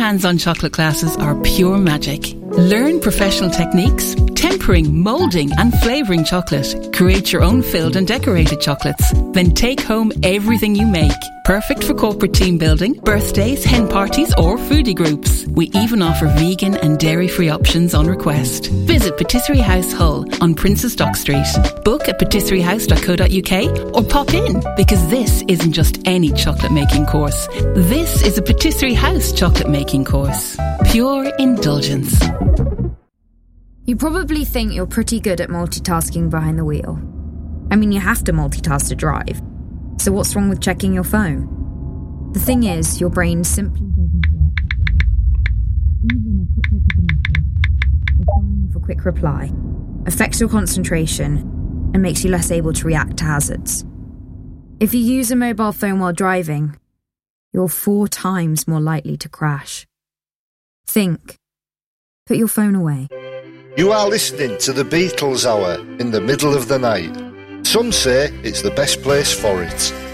hands-on chocolate classes are pure magic. Learn professional techniques, tempering, moulding and flavouring chocolate. Create your own filled and decorated chocolates. Then take home everything you make. Perfect for corporate team building, birthdays, hen parties or foodie groups. We even offer vegan and dairy-free options on request. Visit Patisserie House Hull on Princess Dock Street. Book at patisseriehouse.co.uk or pop in, because this isn't just any chocolate making course. This is a Patisserie House chocolate making course. Pure indulgence. You probably think you're pretty good at multitasking behind the wheel. I mean, you have to multitask to drive. So what's wrong with checking your phone? The thing is, your brain simply doesn't work. Even a quick reply affects your concentration and makes you less able to react to hazards. If you use a mobile phone while driving, you're 4 times more likely to crash. Think. Put your phone away. You are listening to the Beatles Hour in the middle of the night. Some say it's the best place for it.